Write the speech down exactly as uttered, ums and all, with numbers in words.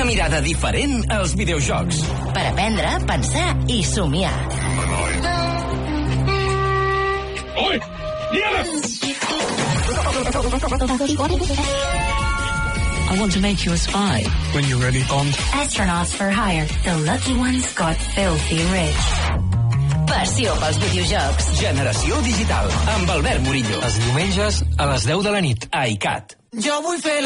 Una mirada diferent als videojocs. Per aprendre, pensar i somiar. Oi! I want to make you a spy. When you're ready, Bond. Astronauts for hire. The lucky ones got filthy rich. Passió pels videojocs. Generació digital, amb Albert Murillo. Els diumenges a les deu de la nit. A ICAT. Jo vull fer